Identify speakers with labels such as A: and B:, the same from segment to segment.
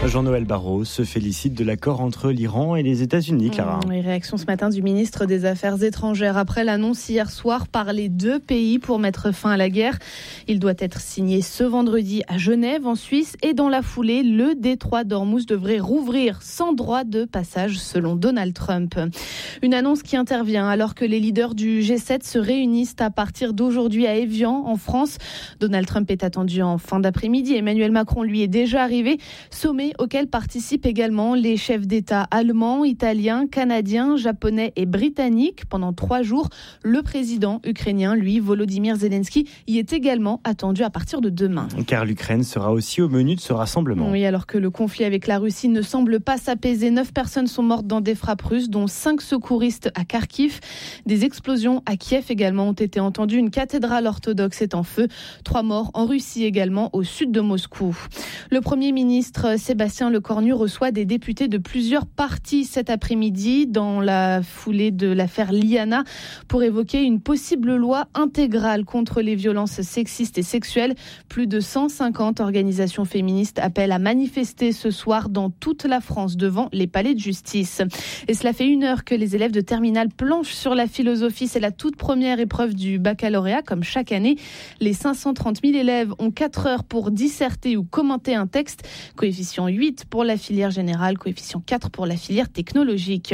A: Jean-Noël Barrot se félicite de l'accord entre l'Iran et les États-Unis, Clara.
B: Réaction ce matin du ministre des Affaires étrangères après l'annonce hier soir par les deux pays pour mettre fin à la guerre. Il doit être signé ce vendredi à Genève, en Suisse, et dans la foulée, le détroit d'Ormuz devrait rouvrir sans droit de passage selon Donald Trump. Une annonce qui intervient alors que les leaders du G7 se réunissent à partir d'aujourd'hui à Évian, en France. Donald Trump est attendu en fin d'après-midi. Emmanuel Macron, lui, est déjà arrivé. Sommet auquel participent également les chefs d'État allemands, italiens, canadiens, japonais et britanniques. Pendant 3 jours, le président ukrainien, lui, Volodymyr Zelensky, y est également attendu à partir de demain.
A: Car l'Ukraine sera aussi au menu de ce rassemblement.
B: Oui, alors que le conflit avec la Russie ne semble pas s'apaiser. 9 personnes sont mortes dans des frappes russes, dont 5 secouristes à Kharkiv. Des explosions à Kiev également ont été entendues. Une cathédrale orthodoxe est en feu. 3 morts en Russie également, au sud de Moscou. Le Premier ministre Sébastien Lecornu reçoit des députés de plusieurs partis cet après-midi dans la foulée de l'affaire Liana pour évoquer une possible loi intégrale contre les violences sexistes et sexuelles. Plus de 150 organisations féministes appellent à manifester ce soir dans toute la France devant les palais de justice. Et cela fait 1 heure que les élèves de terminale planchent sur la philosophie. C'est la toute première épreuve du baccalauréat, comme chaque année. Les 530 000 élèves ont 4 heures pour disserter ou commenter un texte. Coefficient 8 pour la filière générale, coefficient 4 pour la filière technologique.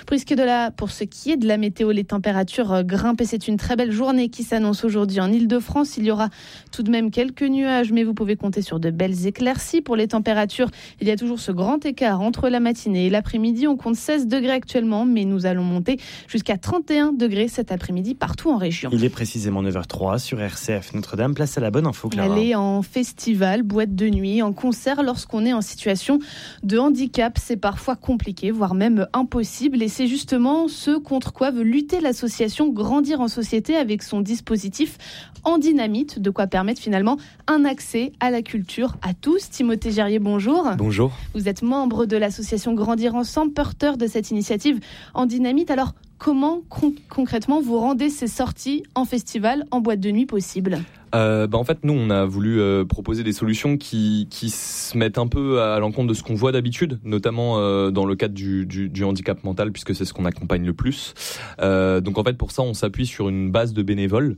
B: Pour ce qui est de la météo, les températures grimpent et c'est une très belle journée qui s'annonce aujourd'hui en Ile-de-France. Il y aura tout de même quelques nuages, mais vous pouvez compter sur de belles éclaircies. Pour les températures, il y a toujours ce grand écart entre la matinée et l'après-midi. On compte 16 degrés actuellement, mais nous allons monter jusqu'à 31 degrés cet après-midi partout en région.
A: Il est précisément 9h03 sur RCF Notre-Dame. Place à la bonne info, Clara.
B: Aller en festival, boîte de nuit, en concert lorsqu'on est en situation de handicap, c'est parfois compliqué, voire même impossible. Et c'est justement ce contre quoi veut lutter l'association Grandir en Société avec son dispositif En Dynamite, de quoi permettre finalement un accès à la culture à tous. Timothée Gerrier, bonjour.
C: Bonjour.
B: Vous êtes membre de l'association Grandir Ensemble, porteur de cette initiative En Dynamite. Alors, comment concrètement vous rendez ces sorties en festival, en boîte de nuit possibles ?
C: En fait, nous, on a voulu proposer des solutions qui se mettent un peu à l'encontre de ce qu'on voit d'habitude, notamment dans le cadre du handicap mental, puisque c'est ce qu'on accompagne le plus. Donc en fait, pour ça, on s'appuie sur une base de bénévoles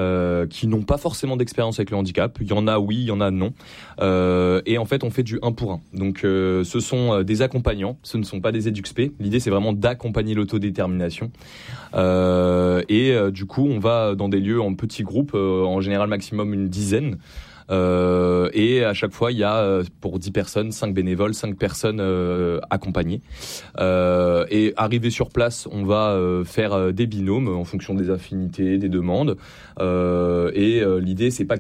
C: qui n'ont pas forcément d'expérience avec le handicap. Il y en a oui, il y en a non. Et en fait, on fait du 1 pour 1. Donc ce sont des accompagnants, ce ne sont pas des EduxP. L'idée, c'est vraiment d'accompagner l'autodétermination. Du coup, on va dans des lieux en petits groupes, en général maximum une dizaine. Et à chaque fois, il y a pour 10 personnes, 5 bénévoles, 5 personnes accompagnées. Et arrivé sur place, on va faire des binômes en fonction des affinités, des demandes. L'idée, c'est pas